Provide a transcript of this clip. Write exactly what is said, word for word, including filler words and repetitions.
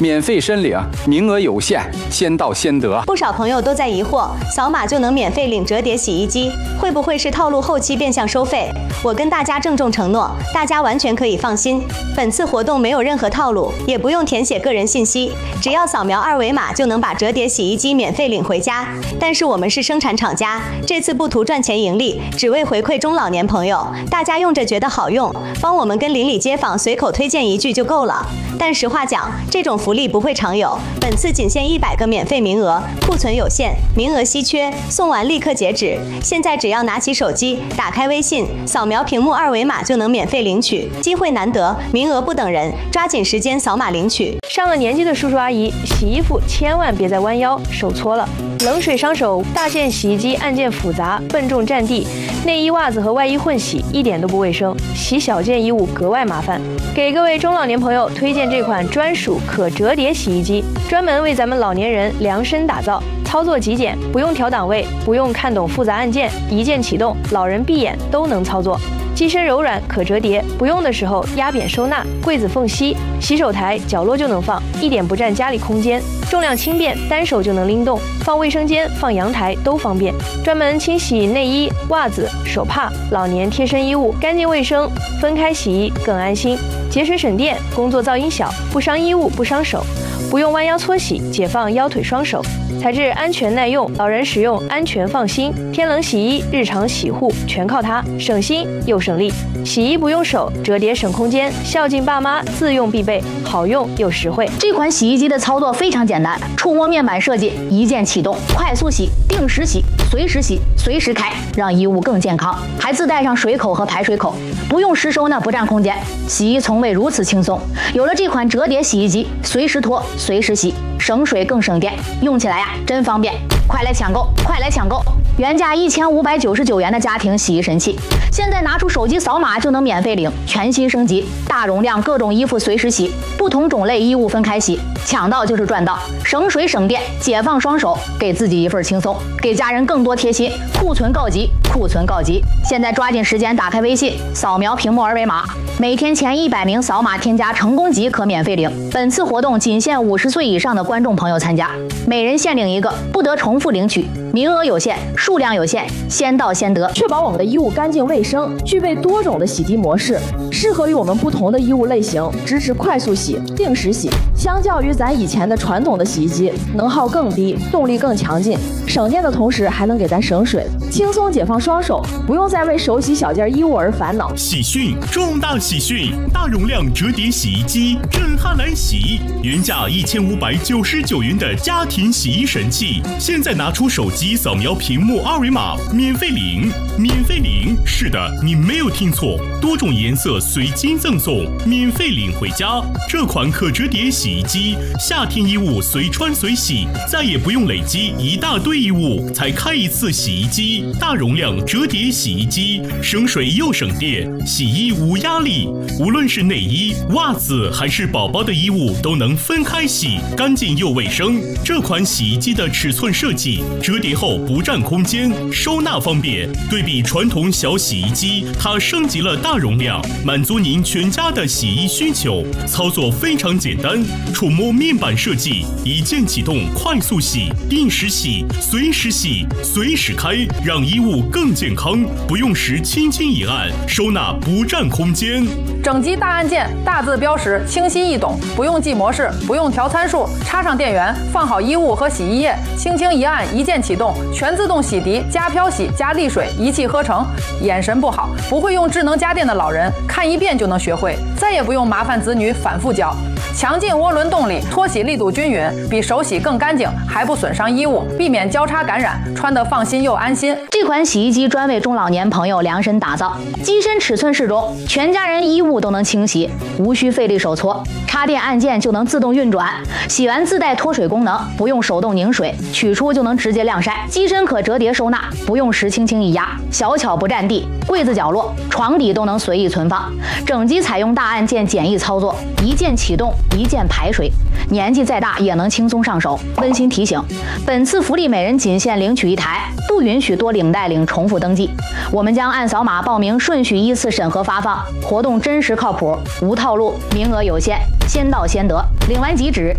免费申领，名额有限，先到先得。 不少朋友都在疑惑，扫码就能免费领折叠洗衣机，会不会是套路后期变相收费？我跟大家郑重承诺，大家完全可以放心，本次活动没有任何套路，也不用填写个人信息，只要扫描二维码就能把折叠洗衣机免费领回家。但是我们是生产厂家，这次不图赚钱盈利，只为回馈中老年朋友，大家用着觉得好用，帮我们跟邻里街坊随口推荐一句就够了。但实话讲，这种福利不会常有，本次仅限一百个免费名额，库存有限，名额稀缺，送完立刻截止。现在只要拿起手机，打开微信，扫描屏幕二维码就能免费领取，机会难得，名额不等人，抓紧时间扫码领取。 上了年纪的叔叔阿姨，洗衣服千万别再弯腰，手搓了，冷水伤手。大件洗衣机按键复杂，笨重占地，内衣、袜子和外衣混洗，一点都不卫生，洗小件衣物格外麻烦。给各位中老年朋友推荐这款专属可折叠洗衣机，专门为咱们老年人量身打造，操作极简，不用调档位，不用看懂复杂按键，一键启动，老人闭眼都能操作。机身柔软可折叠，不用的时候压扁收纳，柜子缝隙、洗手台角落就能放，一点不占家里空间。重量轻便，单手就能拎动，放卫生间、放阳台都方便。专门清洗内衣、袜子、手帕、老年贴身衣物，干净卫生，分开洗衣更安心，节水省电，工作噪音小，不伤衣物不伤手，不用弯腰搓洗，解放腰腿双手。材质安全耐用，老人使用安全放心。天冷洗衣、日常洗护全靠它，省心又省力。洗衣不用手，折叠省空间，孝敬爸妈自用必备，好用又实惠。 这款洗衣机的操作非常简单，触摸面板设计，一键启动，快速洗、定时洗、随时洗、随时开，让衣物更健康。还自带上水口和排水口，不用实收纳，不占空间。洗衣从未如此轻松。有了这款折叠洗衣机，随时脱，随时洗，省水更省电，用起来呀真方便。快来抢购，快来抢购！原价一千五百九十九元的家庭洗衣神器，现在拿出手机扫码就能免费领，全新升级，大容量各种衣服随时洗，不同种类衣物分开洗，抢到就是赚到，省水省电，解放双手，给自己一份轻松，给家人更多贴心。库存告急，库存告急！现在抓紧时间打开微信，扫描屏幕二维码，每天前一百名扫码添加成功即可免费领。本次活动仅限五十岁以上的观众朋友参加，每人限领一个，不得重复领取，名额有限，数量有限，先到先得。 确保我们的衣物干净卫生，具备多种的洗涤模式，适合于我们不同的衣物类型，支持快速洗、定时洗。相较于咱以前的传统的洗衣机，能耗更低，动力更强劲，省电的同时还能给咱省水，轻松解放双手，不用再为手洗小件衣物而烦恼。 喜讯！重大喜讯！大容量折叠洗衣机震撼来袭，原价一千五百九十九元的家庭洗衣神器，现在拿出手机扫描屏幕二维码，免费领，免费领！是的，你没有听错，多种颜色随机赠送，免费领回家。这款可折叠洗衣机，夏天衣物随穿随洗，再也不用累积一大堆衣物才开一次洗衣机。大容量折叠洗衣机，省水又省电，洗衣无压力。无论是内衣、袜子还是宝宝的衣物，都能分开洗，干净又卫生。这款洗衣机的尺寸设计，折叠后不占空间，收纳方便。对比传统小洗衣机，它升级了大容量，满足您全家的洗衣需求。操作非常简单，触摸面板设计，一键启动，快速洗、定时洗、随时洗、随时开，让衣物更健康。不用时轻轻一按，收纳不占空间。 整机大按键，大字标识，清晰易懂，不用记模式，不用调参数，插上电源，放好衣物和洗衣液，轻轻一按，一键启动，全自动洗涤加漂洗加沥水，一气呵成。眼神不好，不会用智能家电的老人，看一遍就能学会，再也不用麻烦子女反复教。强劲涡轮动力，脱洗力度均匀，比手洗更干净，还不损伤衣物，避免交叉感染，穿得放心又安心。 这款洗衣机专为中老年朋友量身打造，机身尺寸适中，全家人衣物都能清洗，无需费力手搓，插电按键就能自动运转，洗完自带脱水功能，不用手动拧水，取出就能直接晾晒。机身可折叠收纳，不用时轻轻一压，小巧不占地，柜子角落、床底都能随意存放。整机采用大按键简易操作，一键启动，一键排水，年纪再大也能轻松上手。温馨提醒，本次福利每人仅限领取一台，不允许多领带领重复登记。我们将按扫码报名顺序依次审核发放，活动真实靠谱，无套路，名额有限，先到先得，领完即止。